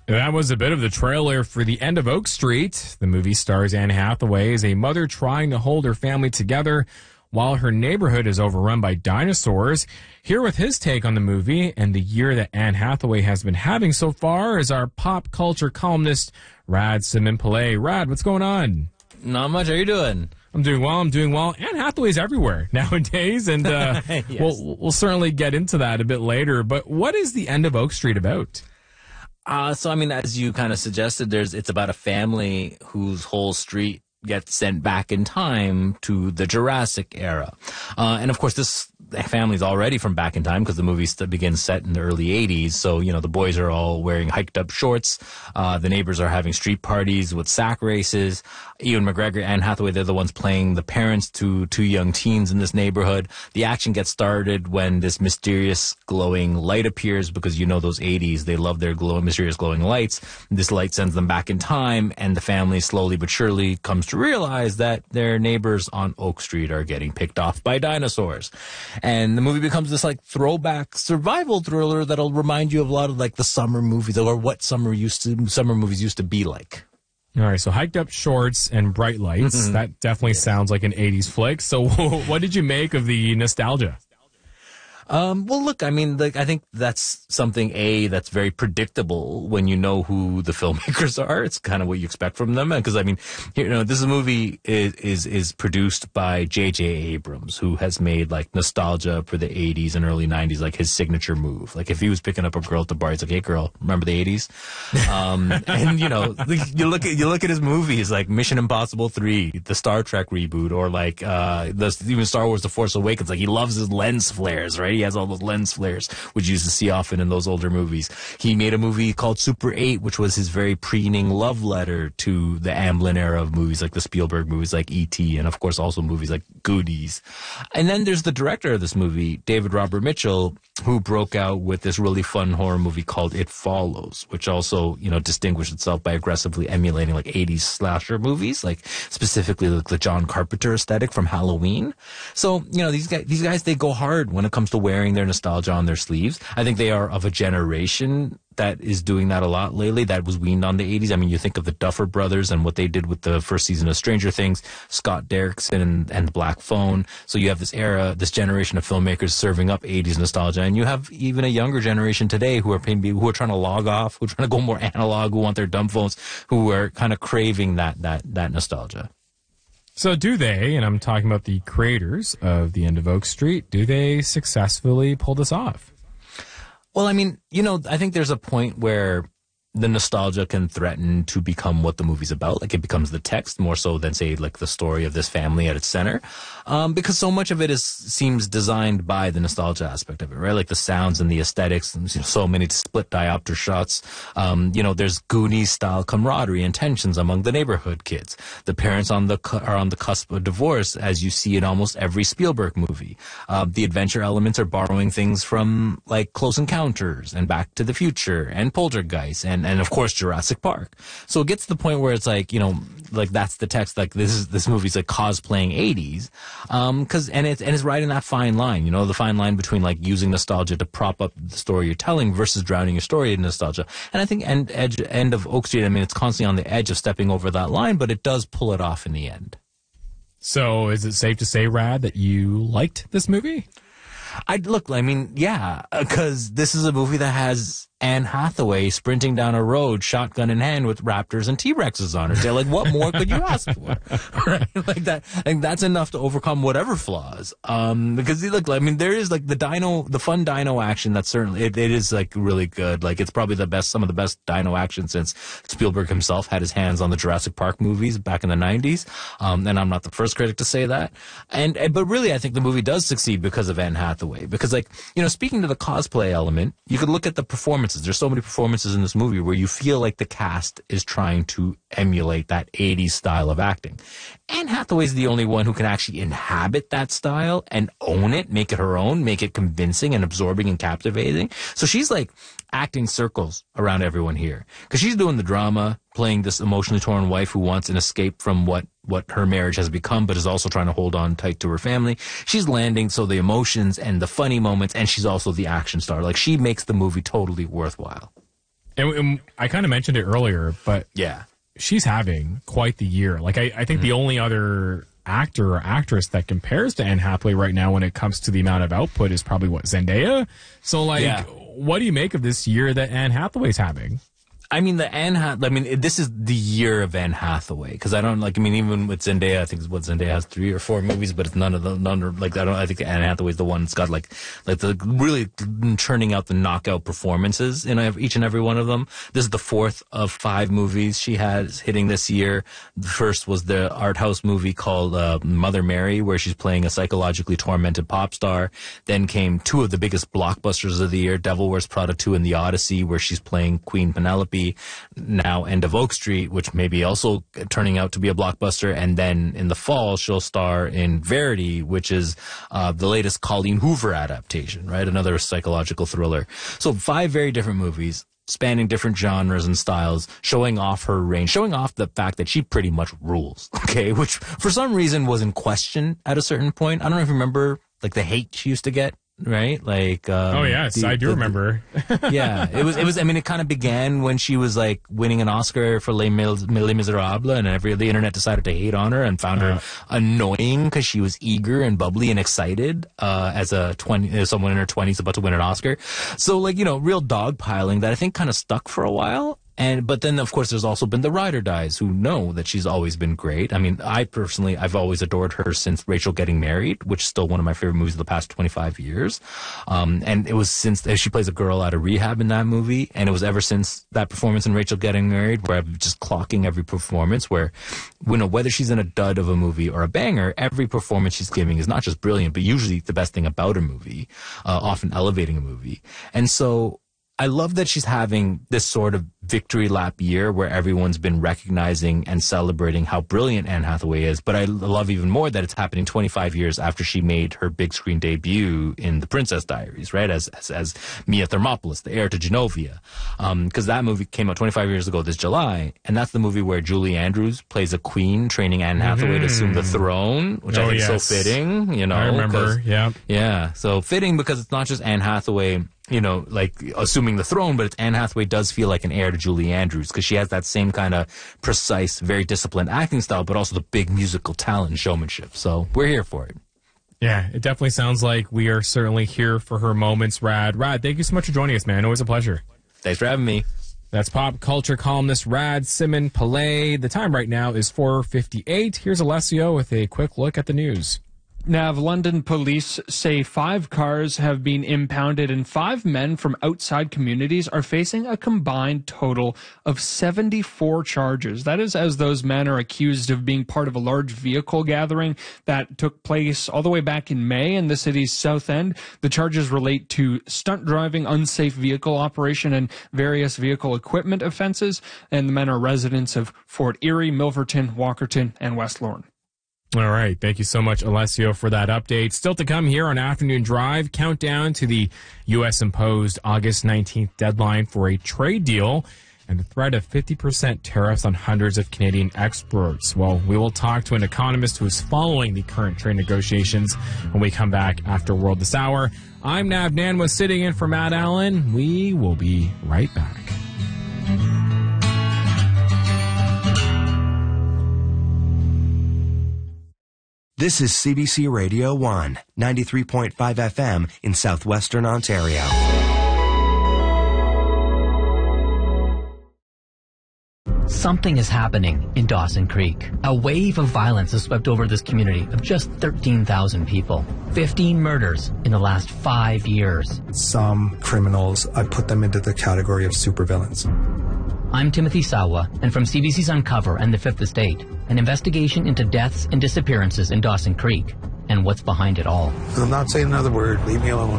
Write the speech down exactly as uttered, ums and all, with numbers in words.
That was a bit of the trailer for The End of Oak Street. The movie stars Anne Hathaway as a mother trying to hold her family together while her neighborhood is overrun by dinosaurs. Here with his take on the movie and the year that Anne Hathaway has been having so far is our pop culture columnist, Rad Simon-Pillay. Rad, what's going on? Not much. How are you doing? I'm doing well. I'm doing well. Anne Hathaway's everywhere nowadays, and uh, yes. we'll, we'll certainly get into that a bit later. But what is The End of Oak Street about? Uh, so, I mean, as you kind of suggested, there's it's about a family whose whole street gets sent back in time to the Jurassic era. Uh, and, of course, this family's already from back in time because the movie st- begins set in the early eighties. So, you know, the boys are all wearing hiked-up shorts. Uh, the neighbors are having street parties with sack races. Ewan McGregor and Hathaway, they're the ones playing the parents to two young teens in this neighborhood. The action gets started when this mysterious glowing light appears because, you know, those eighties, they love their glow, mysterious glowing lights. This light sends them back in time, and the family slowly but surely comes to realize that their neighbors on Oak Street are getting picked off by dinosaurs. And the movie becomes this like throwback survival thriller that'll remind you of a lot of like the summer movies or what summer used to summer movies used to be like. All right, so hiked up shorts and bright lights. Mm-hmm. That definitely yes. sounds like an eighties flick. So what did you make of the nostalgia? Um, well, look, I mean, like, I think that's something, A, that's very predictable when you know who the filmmakers are. It's kind of what you expect from them. Because, I mean, you know, this movie is, is, is produced by J J Abrams, who has made, like, nostalgia for the eighties and early nineties, like, his signature move. Like, if he was picking up a girl at the bar, he's like, hey, girl, remember the eighties? Um, and, you know, you look at, you look at his movies, like Mission Impossible three, the Star Trek reboot, or, like, uh, the, even Star Wars The Force Awakens. Like, he loves his lens flares, right? He has all those lens flares, which you used to see often in those older movies. He made a movie called Super eight, which was his very preening love letter to the Amblin era of movies, like the Spielberg movies like E T, and of course also movies like Goonies. And then there's the director of this movie, David Robert Mitchell, who broke out with this really fun horror movie called It Follows, which also, you know, distinguished itself by aggressively emulating like eighties slasher movies, like specifically like the John Carpenter aesthetic from Halloween. So, you know, these guys, these guys, they go hard when it comes to wearing their nostalgia on their sleeves. I think they are of a generation that is doing that a lot lately, that was weaned on the eighties. I mean, you think of the Duffer Brothers and what they did with the first season of Stranger Things, Scott Derrickson and, and The Black Phone. So you have this era, this generation of filmmakers serving up eighties nostalgia, and you have even a younger generation today who are who are trying to log off, who are trying to go more analog, who want their dumb phones, who are kind of craving that that that nostalgia. So do they, and I'm talking about the creators of The End of Oak Street, do they successfully pull this off? Well, I mean, you know, I think there's a point where the nostalgia can threaten to become what the movie's about. Like, it becomes the text more so than, say, like the story of this family at its center. Um, because so much of it is seems designed by the nostalgia aspect of it, right? Like the sounds and the aesthetics, and, you know, so many split diopter shots. Um, you know, there's Goonies-style camaraderie and tensions among the neighborhood kids. The parents on the cu- are on the cusp of divorce, as you see in almost every Spielberg movie. Uh, the adventure elements are borrowing things from, like, Close Encounters and Back to the Future and Poltergeist and And, and of course Jurassic Park. So it gets to the point where it's like, you know, like that's the text, like this is, this movie's like cosplaying eighties. Um, cause, and it's, and it's right in that fine line, you know, the fine line between like using nostalgia to prop up the story you're telling versus drowning your story in nostalgia. And I think end, edge, end of Oak Street, I mean, it's constantly on the edge of stepping over that line, but it does pull it off in the end. So is it safe to say, Rad, that you liked this movie? I look, I mean, yeah, because this is a movie that has Anne Hathaway sprinting down a road, shotgun in hand, with raptors and T-Rexes on her tail. Like, what more could you ask for? Right? Like that. And that's enough to overcome whatever flaws. Um, because look, I mean, there is like the dino, the fun dino action. That's certainly it, it is like really good. Like, it's probably the best, some of the best dino action since Spielberg himself had his hands on the Jurassic Park movies back in the nineties. Um, and I'm not the first critic to say that. And, and but really, I think the movie does succeed because of Anne Hathaway. Because, like, you know, speaking to the cosplay element, you could look at the performance. There's so many performances in this movie where you feel like the cast is trying to emulate that eighties style of acting. Anne Hathaway's the only one who can actually inhabit that style and own it, make it her own, make it convincing and absorbing and captivating. So she's like acting circles around everyone here because she's doing the drama, playing this emotionally torn wife who wants an escape from what what her marriage has become, but is also trying to hold on tight to her family. She's landing so the emotions and the funny moments, and she's also the action star. Like, she makes the movie totally worthwhile. And, and I kind of mentioned it earlier, but Yeah. she's having quite the year. Like, I, I think mm-hmm. the only other actor or actress that compares to Anne Hathaway right now when it comes to the amount of output is probably, what, Zendaya? So, like, yeah. what do you make of this year that Anne Hathaway's having? I mean, the Anne Hath- I mean, this is the year of Anne Hathaway, because I don't, like, I mean, even with Zendaya, I think what Zendaya has three or four movies, but it's none of the, none of, like, I don't, I think Anne Hathaway's the one that's got, like, like, the really churning out the knockout performances in each and every one of them. This is the fourth of five movies she has hitting this year. The first was the art house movie called, uh, Mother Mary, where she's playing a psychologically tormented pop star. Then came two of the biggest blockbusters of the year, Devil Wears Prada two and The Odyssey, where she's playing Queen Penelope. Now End of Oak Street, which may be also turning out to be a blockbuster, and then in the fall she'll star in Verity, which is uh, the latest Colleen Hoover adaptation, right? Another psychological thriller. So five very different movies, spanning different genres and styles, showing off her range, showing off the fact that she pretty much rules, okay? Which for some reason was in question at a certain point. I don't know if you remember, like, the hate she used to get. Right, like um, oh yes, the, I do the, remember. yeah, it was. It was. I mean, it kind of began when she was like winning an Oscar for Les, Mis- Les Miserables, and every the internet decided to hate on her and found uh, her annoying because she was eager and bubbly and excited uh, as a twenty, as someone in her twenties about to win an Oscar. So, like, you know, real dogpiling that I think kind of stuck for a while. And, but then, of course, there's also been the ride or dies who know that she's always been great. I mean, I personally, I've always adored her since Rachel Getting Married, which is still one of my favorite movies of the past twenty-five years. Um, and it was since, she plays a girl out of rehab in that movie. And it was ever since that performance in Rachel Getting Married where I'm just clocking every performance where, you know, whether she's in a dud of a movie or a banger, every performance she's giving is not just brilliant, but usually the best thing about a movie, uh, often elevating a movie. And so, I love that she's having this sort of victory lap year where everyone's been recognizing and celebrating how brilliant Anne Hathaway is. But I love even more that it's happening twenty-five years after she made her big screen debut in The Princess Diaries, right? As as, as Mia Thermopolis, the heir to Genovia. Um, because that movie came out twenty-five years ago this July. And that's the movie where Julie Andrews plays a queen training Anne Hathaway mm-hmm. to assume the throne, which oh, I think yes. is so fitting, you know. I remember, yeah. Yeah, so fitting because it's not just Anne Hathaway, you know, like assuming the throne, but it's Anne Hathaway does feel like an heir to Julie Andrews because she has that same kind of precise, very disciplined acting style, but also the big musical talent and showmanship. So we're here for it. Yeah, it definitely sounds like we are certainly here for her moments, Rad. Rad, thank you so much for joining us, man. Always a pleasure. Thanks for having me. That's pop culture columnist Rad Simon Pillay. The time right now is four fifty-eight. Here's Alessio with a quick look at the news. Nav London police say five cars have been impounded and five men from outside communities are facing a combined total of seventy-four charges. That is as those men are accused of being part of a large vehicle gathering that took place all the way back in May in the city's south end. The charges relate to stunt driving, unsafe vehicle operation, and various vehicle equipment offenses. And the men are residents of Fort Erie, Milverton, Walkerton, and West Lorne. All right. Thank you so much, Alessio, for that update. Still to come here on Afternoon Drive, countdown to the U S imposed August nineteenth deadline for a trade deal and the threat of fifty percent tariffs on hundreds of Canadian exports. Well, we will talk to an economist who is following the current trade negotiations when we come back after World This Hour. I'm Nav Nanwa sitting in for Matt Allen. We will be right back. This is C B C Radio one, ninety-three point five F M in southwestern Ontario. Something is happening in Dawson Creek. A wave of violence has swept over this community of just thirteen thousand people. fifteen murders in the last five years. Some criminals, I put them into the category of supervillains. I'm Timothy Sawa, and from C B C's Uncover and The Fifth Estate, an investigation into deaths and disappearances in Dawson Creek and what's behind it all. I'm not saying another word. Leave me alone.